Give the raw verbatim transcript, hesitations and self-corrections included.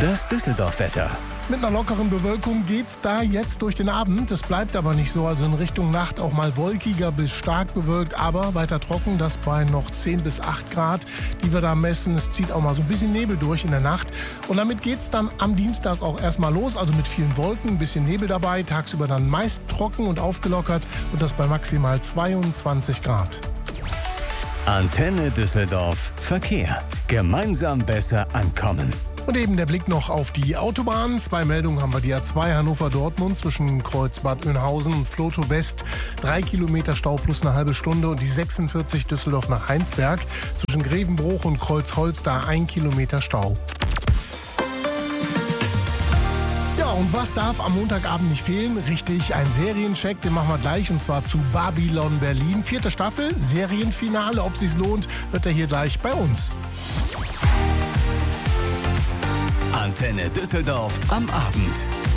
Das Düsseldorf-Wetter. Mit einer lockeren Bewölkung geht's da jetzt durch den Abend. Es bleibt aber nicht so, also in Richtung Nacht auch mal wolkiger bis stark bewölkt, aber weiter trocken, das bei noch zehn bis acht Grad, die wir da messen. Es zieht auch mal so ein bisschen Nebel durch in der Nacht. Und damit geht's dann am Dienstag auch erstmal los, also mit vielen Wolken, ein bisschen Nebel dabei, tagsüber dann meist trocken und aufgelockert und das bei maximal zweiundzwanzig Grad. Antenne Düsseldorf Verkehr. Gemeinsam besser ankommen. Und eben der Blick noch auf die Autobahn. Zwei Meldungen haben wir. Die A zwei Hannover-Dortmund zwischen Kreuz Bad Oeynhausen und Flotow West. Drei Kilometer Stau plus eine halbe Stunde. Und die sechsundvierzig Düsseldorf nach Heinsberg. Zwischen Grevenbruch und Kreuzholz, ein Kilometer Stau. Ja, und was darf am Montagabend nicht fehlen? Richtig, ein Seriencheck, den machen wir gleich, und zwar zu Babylon Berlin. Vierte Staffel, Serienfinale. Ob sich's lohnt, hört er hier gleich bei uns. Antenne Düsseldorf am Abend.